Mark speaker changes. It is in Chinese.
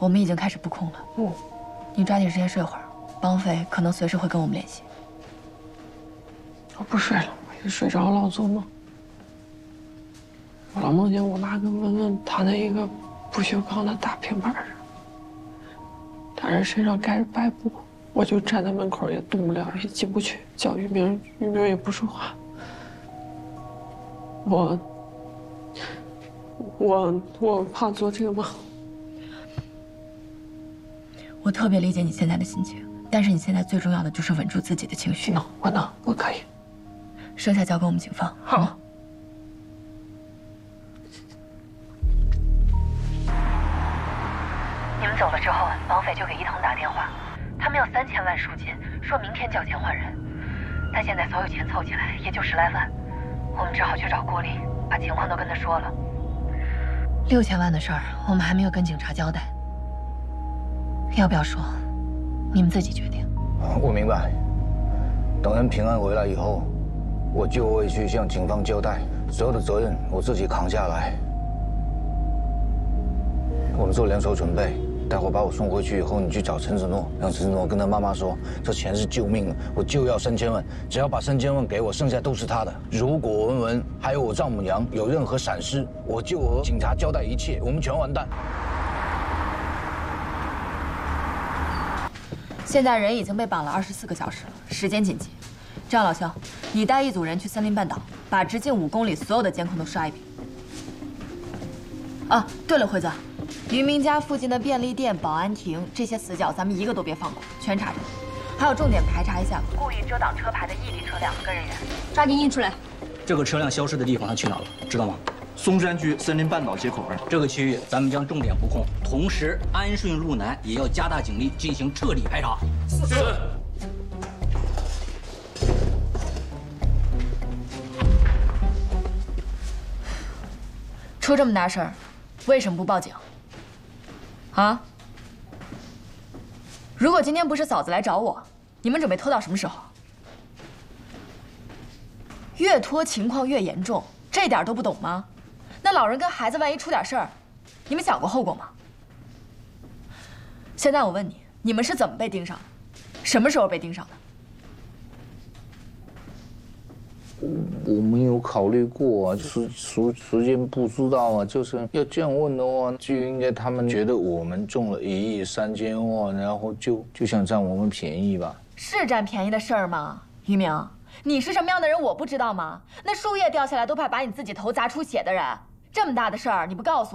Speaker 1: 我们已经开始布控了。你抓紧时间睡会儿，绑匪可能随时会跟我们联系。
Speaker 2: 我不睡了，我一睡着老做梦。我老梦见我妈跟文文躺在一个不锈钢的大平板上，她人身上盖着白布，我就站在门口也动不了，也进不去，叫玉明，玉明也不说话。我怕做这个梦。
Speaker 1: 我特别理解你现在的心情，但是你现在最重要的就是稳住自己的情绪。
Speaker 2: 我可以。
Speaker 1: 剩下交给我们警方。
Speaker 2: 好。
Speaker 1: 你们走了之后，绑匪就给一彤打电话，他们要3000万赎金，说明天交钱换人。但现在所有钱凑起来也就10来万，我们只好去找郭丽，把情况都跟他说了。6000万的事儿，我们还没有跟警察交代，要不要说，你们自己决定。
Speaker 3: 我明白，等人平安回来以后，我就会去向警方交代，所有的责任我自己扛下来。我们做2手准备。待会把我送回去以后，你去找陈子诺，让陈子诺跟他妈妈说，这钱是救命的，我就要3000万，只要把3000万给我，剩下都是他的。如果文文还有我丈母娘有任何闪失，我就和警察交代一切，我们全完蛋。
Speaker 1: 现在人已经被绑了24个小时了，时间紧急。这样，老肖，你带一组人去森林半岛，把直径5公里所有的监控都刷一遍。啊，对了，辉子。于明家附近的便利店、保安亭这些死角，咱们一个都别放过，全查查。还有重点排查一下故意遮挡车牌的异地车辆跟人员，
Speaker 4: 抓紧印出来。
Speaker 5: 这个车辆消失的地方他去哪了？知道吗？松山区森林半岛街口这个区域，咱们将重点布控，同时安顺路南也要加大警力进行彻底排查。是。
Speaker 1: 出这么大事儿，为什么不报警？啊！如果今天不是嫂子来找我，你们准备拖到什么时候？越拖情况越严重，这点都不懂吗？那老人跟孩子万一出点事儿，你们想过后果吗？现在我问你，你们是怎么被盯上的？什么时候被盯上的？
Speaker 3: 我没有考虑过啊，时间不知道啊，就是要这样问的话，就应该他们觉得我们中了1亿3000万，然后就想占我们便宜吧？
Speaker 1: 是占便宜的事儿吗？于明，你是什么样的人我不知道吗？那树叶掉下来都怕把你自己头砸出血的人，这么大的事儿你不告诉我。